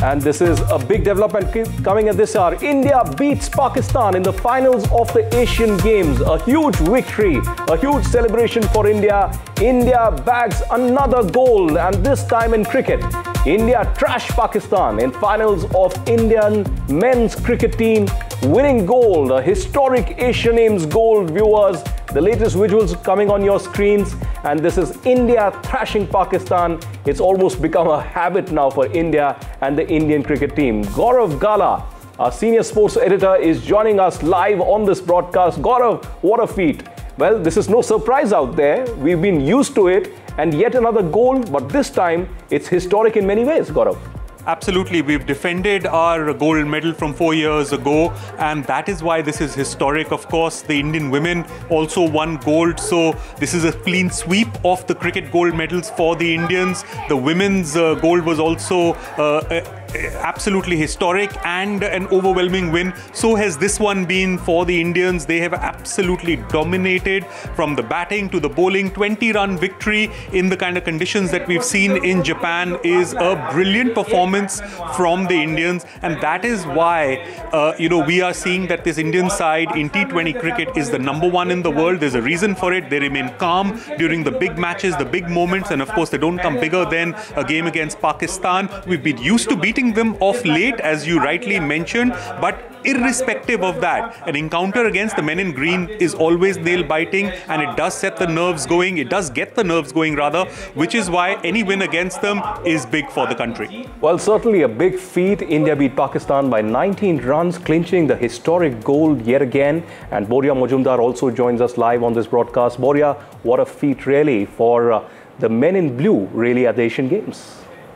And this is a big development coming at this hour. India beats Pakistan in the finals of the Asian Games. A huge victory, a huge celebration for India. India bags another gold, and this time in cricket. India trashed Pakistan in finals of Indian men's cricket team, winning gold, a historic Asian Games gold, viewers. The latest visuals coming on your screens, and this is India thrashing Pakistan. It's almost become a habit now for India and the Indian cricket team. Gaurav Gala, our senior sports editor, is joining us live on this broadcast. Gaurav, what a feat. Well, this is no surprise out there. We've been used to it, and yet another goal, but this time it's historic in many ways, Gaurav. Absolutely. We've defended our gold medal from 4 years ago, and that is why this is historic. Of course, the Indian women also won gold, so this is a clean sweep of the cricket gold medals for the Indians. The women's gold was also absolutely historic and an overwhelming win. So has this one been for the Indians. They have absolutely dominated from the batting to the bowling. 20-run victory in the kind of conditions that we've seen in Japan is a brilliant performance from the Indians, and that is why we are seeing that this Indian side in T20 cricket is the #1 in the world. There's a reason for it. They remain calm during the big matches, the big moments, and of course they don't come bigger than a game against Pakistan. We've been used to beating them off late, as you rightly mentioned, but irrespective of that, an encounter against the men in green is always nail-biting, and it does set the nerves going. It does get the nerves going, rather, which is why any win against them is big for the country. Well, certainly a big feat. India beat Pakistan by 19 runs, clinching the historic gold yet again. And Boria Majumdar also joins us live on this broadcast. Boria, what a feat really for the men in blue, really, at the Asian Games.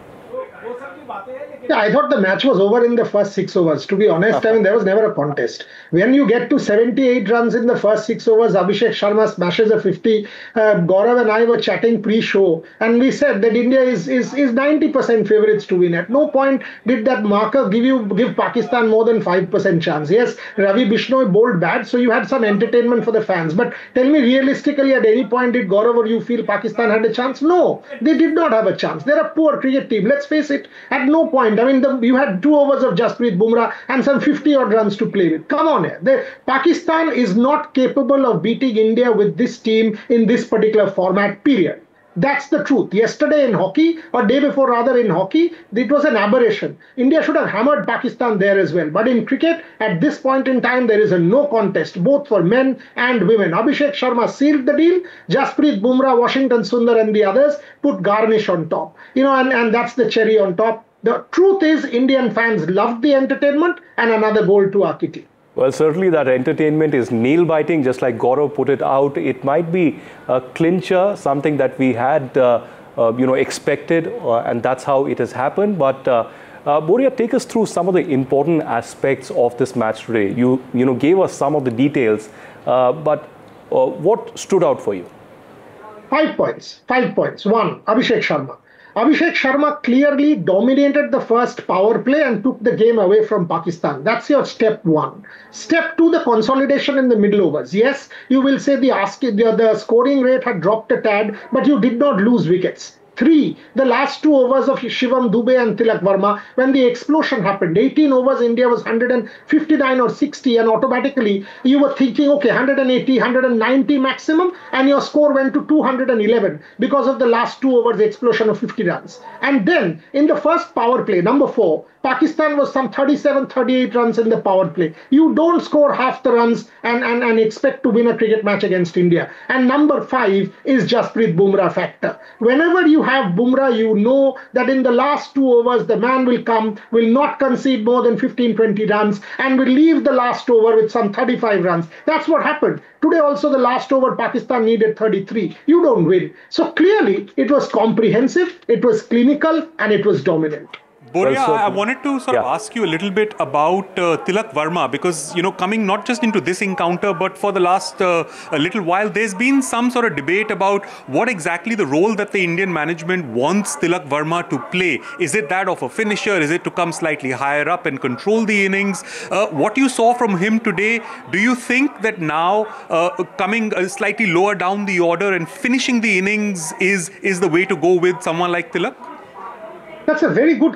Yeah, I thought the match was over in the first 6 overs. To be honest, I mean, there was never a contest. When you get to 78 runs in the first 6 overs, Abhishek Sharma smashes a 50. Gaurav and I were chatting pre-show, and we said that India is 90% favourites to win. At no point did that marker give Pakistan more than 5% chance. Yes, Ravi Bishnoi bowled bad, so you had some entertainment for the fans. But tell me realistically, at any point did Gaurav or you feel Pakistan had a chance? No, they did not have a chance. They're a poor cricket team. Let's face it, at no point. I mean, you had 2 overs of Jasprit Bumrah and some 50-odd runs to play with. Come on here. Pakistan is not capable of beating India with this team in this particular format, period. That's the truth. Yesterday in hockey, or day before rather in hockey, it was an aberration. India should have hammered Pakistan there as well. But in cricket, at this point in time, there is a no contest, both for men and women. Abhishek Sharma sealed the deal. Jasprit Bumrah, Washington Sundar and the others put garnish on top. And that's the cherry on top. The truth is, Indian fans loved the entertainment, and another goal to our kitty. Well, certainly that entertainment is nail-biting, just like Gaurav put it out. It might be a clincher, something that we had, expected, and that's how it has happened. But Boria, take us through some of the important aspects of this match today. You gave us some of the details, but what stood out for you? 5 points. 5 points. 1, Abhishek Sharma. Abhishek Sharma clearly dominated the first power play and took the game away from Pakistan. That's your step 1. Step 2, the consolidation in the middle overs. Yes, you will say the scoring rate had dropped a tad, but you did not lose wickets. 3, the last 2 overs of Shivam Dube and Tilak Verma, when the explosion happened. 18 overs, India was 159 or 60, and automatically you were thinking, okay, 180, 190 maximum, and your score went to 211 because of the last 2 overs explosion of 50 runs. And then in the first power play, number 4, Pakistan was some 37, 38 runs in the power play. You don't score half the runs and expect to win a cricket match against India. And number 5 is Jasprit Bumrah factor. Whenever you have Bumrah, you know that in the last 2 overs, the man will come, will not concede more than 15, 20 runs, and will leave the last over with some 35 runs. That's what happened. Today also, the last over, Pakistan needed 33. You don't win. So clearly, it was comprehensive, it was clinical, and it was dominant. Boria, I wanted to sort of ask you a little bit about Tilak Verma, because, coming not just into this encounter, but for the last a little while, there's been some sort of debate about what exactly the role that the Indian management wants Tilak Verma to play. Is it that of a finisher? Is it to come slightly higher up and control the innings? What you saw from him today, do you think that now coming slightly lower down the order and finishing the innings is the way to go with someone like Tilak? That's a very good